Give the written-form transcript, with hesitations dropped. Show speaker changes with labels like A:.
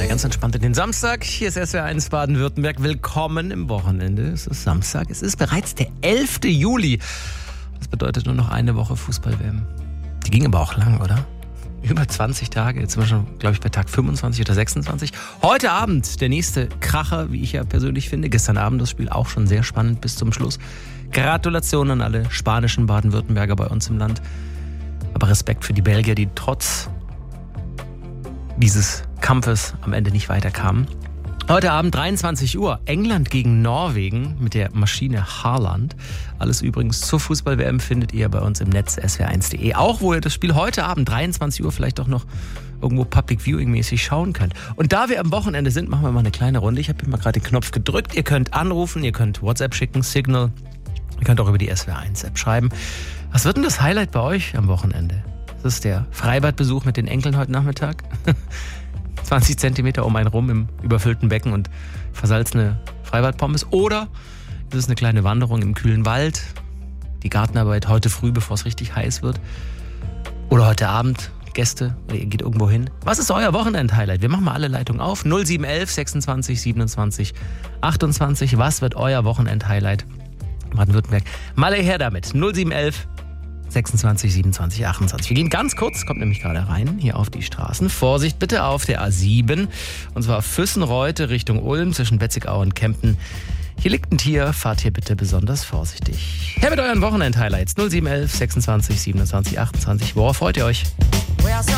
A: Ganz entspannt in den Samstag. Hier ist SWR1 Baden-Württemberg. Willkommen im Wochenende. Es ist Samstag. Es ist bereits der 11. Juli. Das bedeutet nur noch eine Woche Fußball-WM. Die ging aber auch lang, oder? Über 20 Tage. Jetzt sind wir schon, glaube ich, bei Tag 25 oder 26. Heute Abend der nächste Kracher, wie ich ja persönlich finde. Gestern Abend das Spiel auch schon sehr spannend bis zum Schluss. Gratulation an alle spanischen Baden-Württemberger bei uns im Land. Aber Respekt für die Belgier, die trotz dieses Kampfes am Ende nicht weiterkamen. Heute Abend 23 Uhr, England gegen Norwegen mit der Maschine Haaland. Alles übrigens zur Fußball-WM findet ihr bei uns im Netz swr1.de. Auch wo ihr das Spiel heute Abend 23 Uhr vielleicht auch noch irgendwo Public Viewing-mäßig schauen könnt. Und da wir am Wochenende sind, machen wir mal eine kleine Runde. Ich habe hier mal gerade den Knopf gedrückt. Ihr könnt anrufen, ihr könnt WhatsApp schicken, Signal. Ihr könnt auch über die SWR1-App schreiben. Was wird denn das Highlight bei euch am Wochenende? Das ist der Freibadbesuch mit den Enkeln heute Nachmittag. 20 Zentimeter um einen rum im überfüllten Becken und versalzene Freibadpommes. Oder ist es eine kleine Wanderung im kühlen Wald, die Gartenarbeit heute früh, bevor es richtig heiß wird. Oder heute Abend Gäste oder ihr geht irgendwo hin. Was ist euer Wochenend-Highlight? Wir machen mal alle Leitungen auf. 0711 26 27 28. Was wird euer Wochenend-Highlight? Baden-Württemberg. Mal her damit. 0711 26, 27, 28. Wir gehen ganz kurz, kommt nämlich gerade rein, hier auf die Straßen. Vorsicht bitte auf der A7, und zwar Füssenreute Richtung Ulm zwischen Betzigau und Kempten. Hier liegt ein Tier, fahrt hier bitte besonders vorsichtig. Her mit euren Wochenend-Highlights. 0711 26, 27, 28. Worauf freut ihr euch?